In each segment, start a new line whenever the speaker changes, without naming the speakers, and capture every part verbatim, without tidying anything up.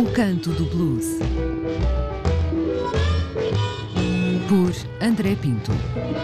O Canto do Blues, por André Pinto.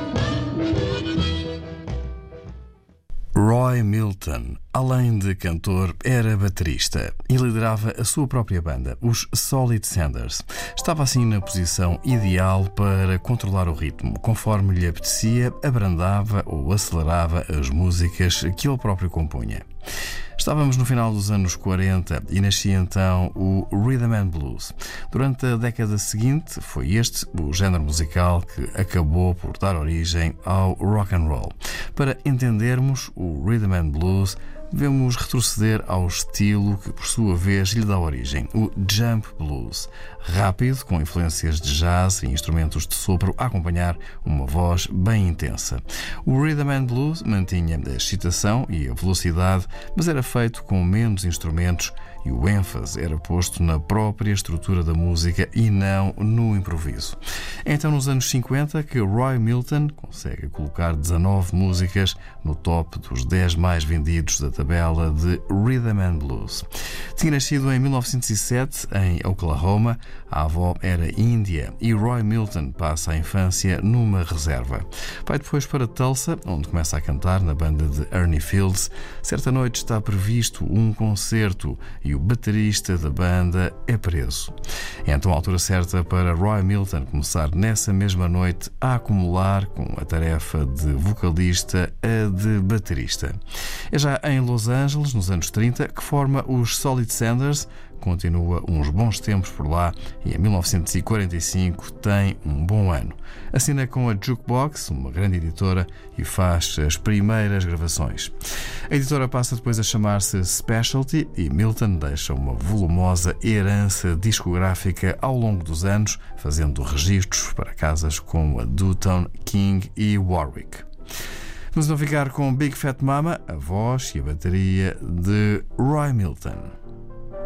Roy Milton, além de cantor, era baterista e liderava a sua própria banda, os Solid Sanders. Estava assim na posição ideal para controlar o ritmo. Conforme lhe apetecia, abrandava ou acelerava as músicas que ele próprio compunha. Estávamos no final dos anos quarenta e nascia então o Rhythm and Blues. Durante a década seguinte, foi este o género musical que acabou por dar origem ao rock and roll. Para entendermos o Rhythm and Blues, devemos retroceder ao estilo que, por sua vez, lhe dá origem, o Jump Blues. Rápido, com influências de jazz e instrumentos de sopro a acompanhar uma voz bem intensa. O Rhythm and Blues mantinha a excitação e a velocidade, mas era feito com menos instrumentos e o ênfase era posto na própria estrutura da música e não no improviso. É então nos anos cinquenta que Roy Milton consegue colocar dezanove músicas no top dos dez mais vendidos da tabela de Rhythm and Blues. Tinha nascido em mil novecentos e sete em Oklahoma, a avó era índia e Roy Milton passa a infância numa reserva. Vai depois para Tulsa, onde começa a cantar na banda de Ernie Fields. Certa noite está previsto um concerto e o baterista da banda é preso. É então a altura certa para Roy Milton começar nessa mesma noite a acumular com a tarefa de vocalista a de baterista. É já em Los Angeles, nos anos trinta, que forma os Solid Sanders. Continua uns bons tempos por lá e em mil novecentos e quarenta e cinco tem um bom ano. Assina com a Jukebox, uma grande editora, e faz as primeiras gravações. A editora passa depois a chamar-se Specialty e Milton deixa uma volumosa herança discográfica ao longo dos anos, fazendo registros para casas como a Dutton, King e Warwick. Vamos então ficar com Big Fat Mama, a voz e a bateria de Roy Milton.